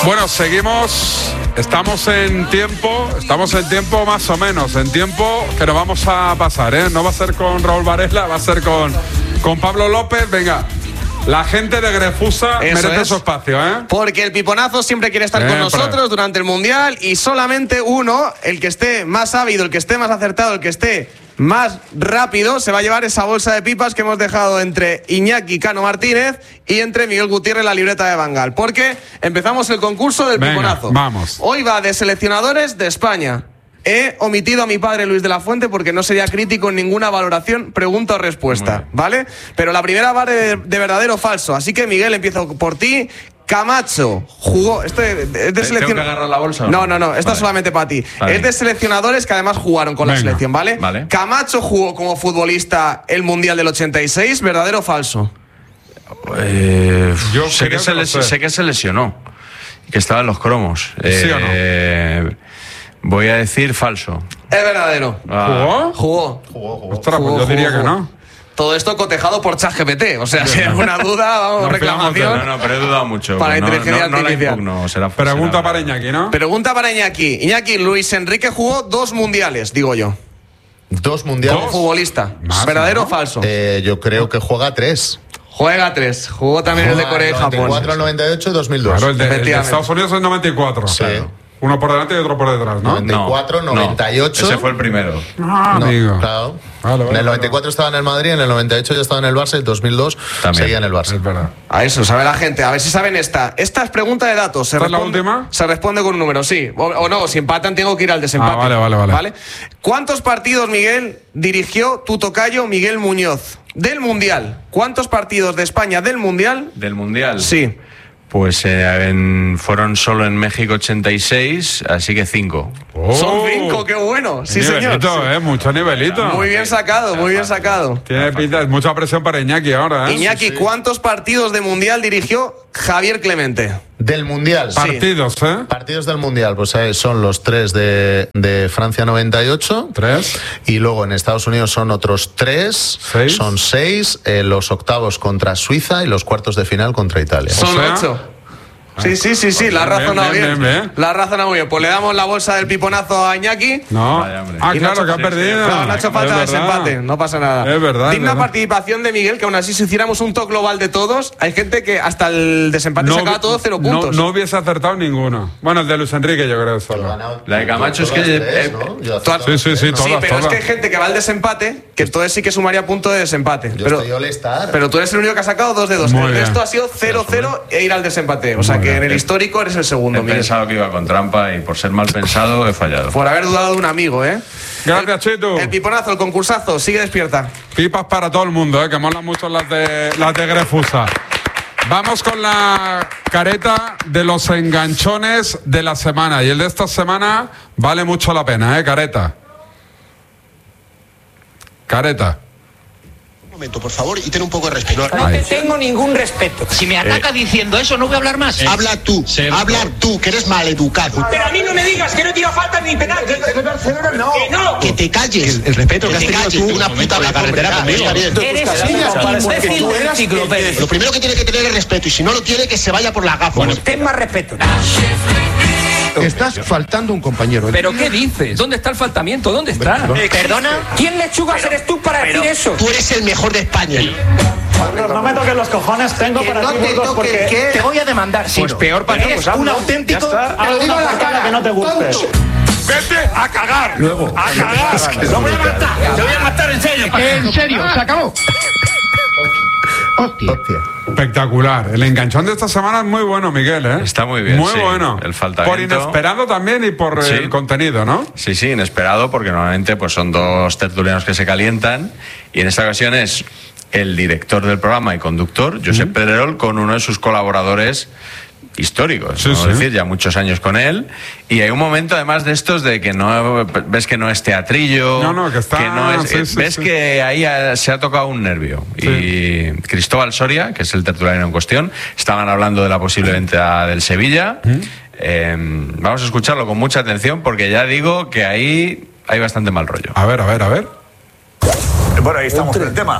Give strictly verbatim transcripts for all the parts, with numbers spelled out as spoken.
Bueno, seguimos. Estamos en tiempo, estamos en tiempo más o menos, en tiempo que nos vamos a pasar, ¿eh? No va a ser con Raúl Varela, va a ser con, con Pablo López. Venga, la gente de Grefusa Eso merece es. su espacio, ¿eh? Porque el piponazo siempre quiere estar siempre. con nosotros durante el Mundial y solamente uno, el que esté más ávido, el que esté más acertado, el que esté más rápido, se va a llevar esa bolsa de pipas que hemos dejado entre Iñaki Cano Martínez y entre Miguel Gutiérrez, la libreta de Bangal. Porque empezamos el concurso del Venga, piponazo. Vamos. Hoy va de seleccionadores de España. He omitido a mi padre Luis de la Fuente porque no sería crítico en ninguna valoración, pregunta o respuesta, ¿vale? Pero la primera va de, de verdadero o falso. Así que, Miguel, empiezo por ti. Camacho jugó. Esto es de, de seleccion... ¿Tengo que agarrar la bolsa? No, no, no. Esto vale. es solamente para ti. Vale. Es de seleccionadores que además jugaron con Venga. la selección, ¿vale? Vale. Camacho jugó como futbolista el Mundial del ochenta y seis, ¿verdadero o falso? Eh, Yo sé, creo que se que lo les- sé. sé que se lesionó y que estaba en los cromos. ¿Sí o no? Eh, voy a decir falso. Es verdadero. Ah, ¿Jugó? Jugó. Ostras, Jugó, pues yo diría jugó, que jugó. no. Todo esto cotejado por ChatGPT. O sea, si hay alguna duda, vamos, No, reclamación. no, no, pero he dudado mucho. Para no, inteligencia no, no la artificial. impugno, será- Pregunta será- para Iñaki, ¿no? Pregunta para Iñaki. Iñaki, Luis Enrique jugó dos mundiales, digo yo. Dos mundiales. Como futbolista. Más, ¿Verdadero ¿no? o falso? Eh, yo creo que juega tres. Juega tres. Jugó también el de Corea y noventa y Japón. cuatro, noventa y ocho y dos mil dos. Claro, el de, el de Efectivamente. Estados Unidos es noventa y cuatro. Sí. Uno por delante y otro por detrás, ¿no? noventa y cuatro, No, noventa y ocho. no, ese fue el primero. Ah, No, amigo. claro. Vale, vale, en el noventa y cuatro vale. estaba en el Madrid, en el noventa y ocho ya estaba en el Barça y en dos mil dos También. seguía en el Barça. Es verdad. A eso, sabe la gente. A ver si saben esta. Esta es pregunta de datos. Se ¿Esta es la responde- última? Se responde con un número, sí. O, o no, si empatan tengo que ir al desempate. Ah, vale, vale, vale. ¿Cuántos partidos, Miguel, dirigió tu tocayo Miguel Muñoz? Del Mundial. ¿Cuántos partidos de España del Mundial? Del Mundial. Sí. Pues eh, en- fueron solo en México ochenta y seis, así que cinco. Oh. Son cinco, qué bueno. Sí, señor. Nivelito, Sí. eh, mucho nivelito. Muy bien sacado, muy bien sacado. Tiene pinta, es mucha presión para Iñaki ahora, ¿eh? Iñaki, ¿cuántos partidos de Mundial dirigió Javier Clemente? Del Mundial. Partidos, ¿eh? Partidos del Mundial, pues eh, son los tres de, de Francia noventa y ocho. Tres. Y luego en Estados Unidos son otros tres. Seis. Son seis. eh, los octavos contra Suiza y los cuartos de final contra Italia. Son sea- ocho. Sí, sí, sí, sí, la ha Bien, razonado bien, bien. bien, bien. La ha razonado muy bien. Pues le damos la bolsa del piponazo a Iñaki. No. Vaya, hombre. Ah, Y claro, no ha que ha hecho- perdido. No, no ha hecho falta Es verdad. desempate, no pasa nada. Es verdad, Digna es verdad. participación de Miguel, que aún así si hiciéramos un top global de todos, hay gente que hasta el desempate sacaba hubi- todo cero no- puntos. No, hubiese acertado ninguno. Bueno, el de Luis Enrique, yo creo solo. La de Camacho es que- Todas tres, ¿no? Yo he Tú has- acertado Sí, sí, sí, tres, ¿no? Sí, todas, pero es todas. que hay gente que va al desempate, que entonces sí que sumaría punto de desempate. Yo pero, estoy all-star. pero tú eres el único que ha sacado dos de dos. Muy El bien. resto ha sido cero cero e ir al desempate. O sea Muy que bien. en el histórico eres el segundo, He Miguel. pensado que iba con trampa y por ser mal pensado he fallado. Por haber dudado de un amigo, ¿eh? Gracias, Chitu. El piponazo, el concursazo, sigue despierta. Pipas para todo el mundo, ¿eh? Que molan mucho las de, las de Grefusa. Vamos con la careta de los enganchones de la semana. Y el de esta semana vale mucho la pena, ¿eh? Careta. Careta. Un momento, por favor, y ten un poco de respeto. No Ahí. te tengo ningún respeto. Si me ataca diciendo eso, no voy a hablar más. Habla tú, habla tú, que eres maleducado. Pero a mí no me digas que no tira falta ni penal. No. Que no. Que te calles. El, respeto que, has tenido tú una puta en la carretera conmigo. Eres un imbécil de enciclopedia. Lo primero que tiene que tener es respeto, y si no lo tiene, que se vaya por la gafa. Ten más respeto. Estás faltando un compañero. ¿Pero qué dices? ¿Dónde está el faltamiento? ¿Dónde está? ¿Perdona? ¿Quién lechugas eres tú para decir eso? Tú eres el mejor de España. No me toques los cojones, tengo para no ti, te Burgos, toques, porque ¿qué? Te voy a demandar. Pues peor para Eres nosotros, un hazlo. auténtico... Ya está. Te lo digo a la cara. que no te guste. ¡Vete a cagar! Luego. ¡A cagar! ¡Lo voy a matar! ¡Te voy a matar en serio! En serio, se acabó. Hostia. Espectacular. El enganchón de esta semana es muy bueno, Miguel, ¿eh? Está muy bien, Muy sí. bueno. El faltamiento. Por inesperado también y por Sí. el contenido, ¿no? Sí, sí, inesperado, porque normalmente pues son dos tertulianos que se calientan, y en esta ocasión es el director del programa y conductor, Josep Pedrerol, con uno de sus colaboradores históricos, Sí, es sí. decir, ya muchos años con él, y hay un momento además de estos de que no ves que no es teatrillo, No, no, que está- no es- sí, eh, sí, ves sí. que ahí ha- se ha tocado un nervio. Sí. Y Cristóbal Soria, que es el tertuliano en cuestión, estaban hablando de la posible venta del Sevilla. Eh, vamos a escucharlo con mucha atención, porque ya digo que ahí hay bastante mal rollo. A ver, a ver, a ver. Bueno, ahí estamos con el tema.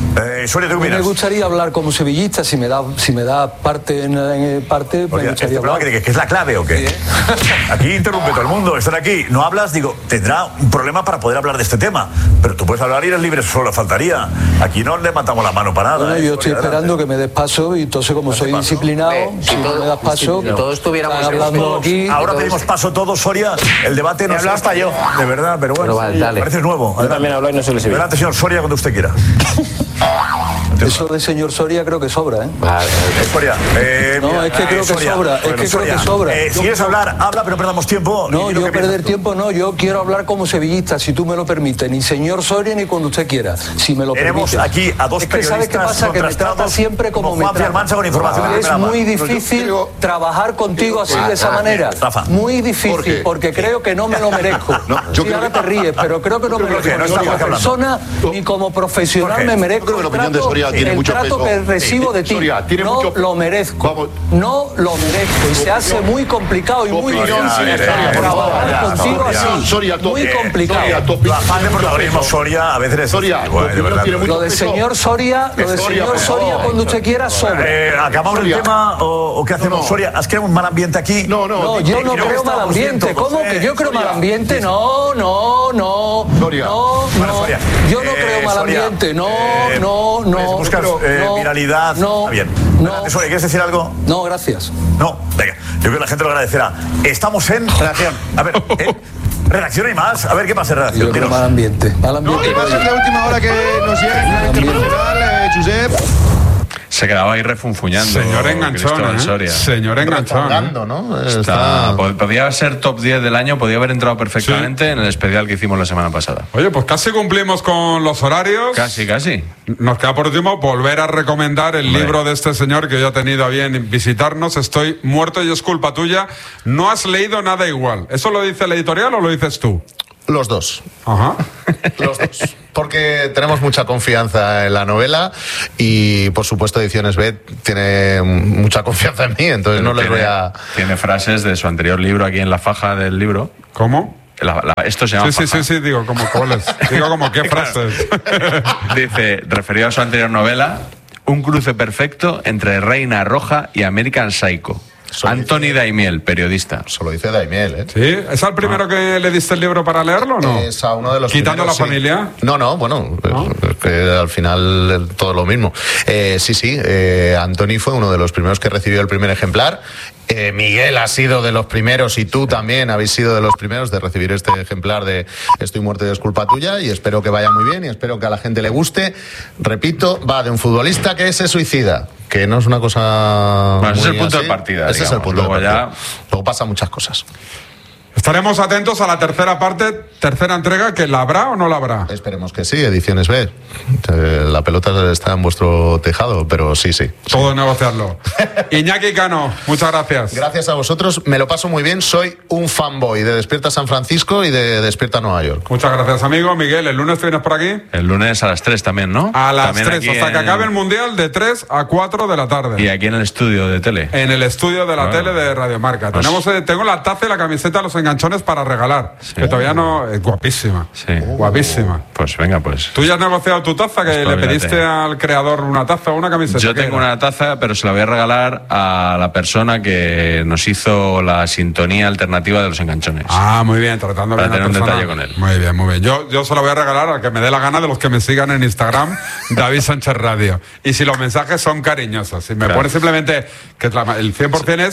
Eh, Soria, ¿tú qué opinas? Me gustaría hablar como sevillista, si me da, si me da parte en, en parte, Oye, me gustaría ¿este hablar. que, que es la clave o qué? Aquí interrumpe todo el mundo, estar aquí, no hablas, digo, tendrá un problema para poder hablar de este tema, pero tú puedes hablar y eres libre, solo faltaría. Aquí no le matamos la mano para nada. Bueno, ¿eh? yo estoy esperando que me des paso y entonces como soy disciplinado, si no me das paso, Si todos estuviéramos hablando aquí. Ahora pedimos paso todos, Soria. El debate no hablo hasta yo. De verdad, pero bueno. Pero vale, dale. Pareces nuevo. Yo también hablo y no soy de Sevilla. Adelante, señor Soria, cuando usted quiera. Eso de señor Soria creo que sobra, ¿eh? Vale, Eh, Soria, eh, No, mira, es que eh, creo que Soria, sobra, es bueno, que creo Soria, que sobra. eh, Yo si quieres creo- hablar, habla, pero no perdamos tiempo. No, Y lo yo que perder piensas tú. tiempo no, yo quiero hablar como sevillista, si tú me lo permites, ni señor Soria ni cuando usted quiera, si me lo Tenemos permites. aquí a dos es que ¿sabes qué periodistas pasa? Que me trata contrastados siempre como, como me Juan trata. Almanza con información de Es primera muy mano. difícil Creo- trabajar contigo así creo- de esa Ah, manera. Rafa. Muy difícil, ¿Por qué? porque creo que no me lo merezco. No, yo sí, creo ahora que- te ríes, pero creo que no me creo lo que no merezco. está Ni como hablando. persona ni como profesional Jorge, me yo merezco creo que la el opinión de trato, Soria tiene el mucho trato peso. que Sí, recibo de ti. Soria, tiene no mucho- lo merezco. Vamos. No lo merezco y se hace muy complicado y muy opinión, difícil sí, trabajar Soria, contigo Soria. así. Soria, tu- Muy eh, complicado. Soria, tu Tu opinión afán de tiene mucho protagonismo, peso. Soria, a veces es Soria, así, tu bueno, de opinión verdad. tiene mucho Lo de peso. señor Soria, lo de Soria, señor por Soria favor. cuando usted quiera sobra. Eh, ¿Acabamos Soria. el tema o, o qué hacemos, No. Soria? ¿Has creado un mal ambiente aquí? No, no, No, di- yo di- no creo que creo mal estamos ambiente. bien todos, ¿Cómo ¿eh? que yo creo Soria, mal ambiente? sí. No, no, no. Soria. No, Bueno, no. Soria, Yo no eh, creo mal Soria, ambiente. No, eh, no, no. pues buscas no, eh, no, viralidad. No, Está bien. no. Adelante, Soria, ¿quieres decir algo? No, gracias. No, venga, yo creo que la gente lo agradecerá. Estamos en redacción. A ver, ¿eh? redacción y más. A ver qué pasa en redacción. Yo creo Dinos. mal ambiente. Mal ambiente. ¿Qué pasa de última hora que nos llega en la internacional, eh, Josep? Se quedaba ahí refunfuñando. Señor enganchón, Cristóbal ¿eh? Soria. Señor enganchón. ¿eh? Hablando, ¿no? Está- Está... po- Podía ser top diez del año, podía haber entrado perfectamente en el especial que hicimos la semana pasada. Oye, pues casi cumplimos con los horarios. Casi, casi. Nos queda por último volver a recomendar el Hombre. libro de este señor que yo he tenido a bien visitarnos. Estoy muerto y es culpa tuya. No has leído nada igual. ¿Eso lo dice la editorial o lo dices tú? Los dos. Ajá. Los dos. Porque tenemos mucha confianza en la novela y, por supuesto, Ediciones B tiene mucha confianza en mí, entonces no les tiene, voy a... Tiene frases de su anterior libro aquí en la faja del libro. ¿Cómo? La- la- esto se llama Sí, sí, faja. sí, sí, digo, como cuáles. Digo, como qué Claro. frases. Dice, referido a su anterior novela, un cruce perfecto entre Reina Roja y American Psycho. Soy- Anthony Daimiel, periodista. Solo dice Daimiel, ¿eh? ¿Sí? ¿Es al primero que le diste el libro para leerlo o no? Es a uno de los ¿Quitando primeros, la sí. familia? No, no, bueno, es que al final es todo lo mismo. Eh, sí, sí, eh, Anthony fue uno de los primeros que recibió el primer ejemplar. Eh, Miguel ha sido de los primeros y tú también habéis sido de los primeros de recibir este ejemplar de Estoy muerto y es culpa tuya, y espero que vaya muy bien y espero que a la gente le guste. Repito, va de un futbolista que se suicida, que no es una cosa... Bueno, ese es muy el punto así. de partida, Ese es el digamos. punto Luego de ya- partida. Luego pasan muchas cosas. Estaremos atentos a la tercera parte, tercera entrega, que la habrá o no la habrá. Esperemos que sí, Ediciones B. Eh, La pelota está en vuestro tejado, pero sí, sí. Todo negociarlo. Iñaki Cano, muchas gracias. Gracias a vosotros, me lo paso muy bien. Soy un fanboy de Despierta San Francisco y de Despierta Nueva York. Muchas gracias, amigo. Miguel, ¿el lunes te vienes por aquí? El lunes a las tres también, ¿no? A las También tres, aquí hasta que en- acabe el Mundial, de tres a cuatro de la tarde. Y aquí en el estudio de tele. En el estudio de la Claro. tele de Radio Marca. Pues- Tenemos, eh, tengo la taza y la camiseta de los enganchones para regalar. Que todavía no. Es guapísima. Sí. Guapísima. Pues venga, pues. ¿Tú ya has negociado tu taza? Que le Espabilate. pediste al creador una taza o una camiseta. Yo ¿Qué tengo era? una taza, pero se la voy a regalar a la persona que nos hizo la sintonía alternativa de los enganchones. Ah, muy bien, tratando Para bien a tener un persona. detalle con él. Muy bien, muy bien. Yo, yo se lo voy a regalar al que me dé la gana de los que me sigan en Instagram, David Sánchez Radio. Y si los mensajes son cariñosos, si me Claro. pones simplemente que la- el cien por ciento es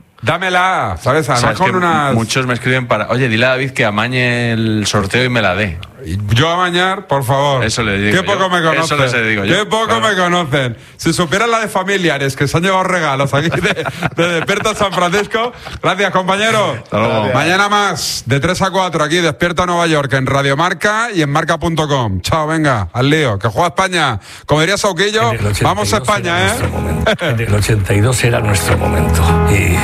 dámela, ¿sabes? Además ¿Sabes con que unas... muchos me escriben para, oye, dile a David que amañe el sorteo y me la dé. Yo a bañar, por favor. Eso le digo Qué poco yo. me conocen. Eso les digo yo. Qué poco Claro. me conocen. Si supieran la de familiares que se han llevado regalos aquí de, de Despierta San Francisco. Gracias, compañero. Hasta luego. Mañana más, de tres a cuatro, aquí Despierta Nueva York, en Radio Marca y en marca punto com. Chao, venga, al lío. Que juega España. Como diría Sauquillo, En el ochenta y dos vamos a España, era ¿eh? nuestro momento. En el ochenta y dos era nuestro momento. Y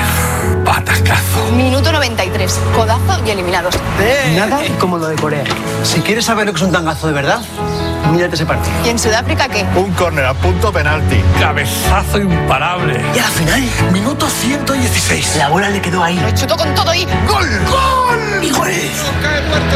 patacazo. Minuto noventa y tres. Codazo y eliminados. Nada como lo de Corea. Si quieres saber lo que es un tangazo de verdad, mírate ese partido. ¿Y en Sudáfrica qué? Un córner a punto penalti. Cabezazo imparable. Y a la final, Minuto ciento dieciséis. la bola le quedó ahí. Lo chutó con todo y ¡gol! ¡Y gol!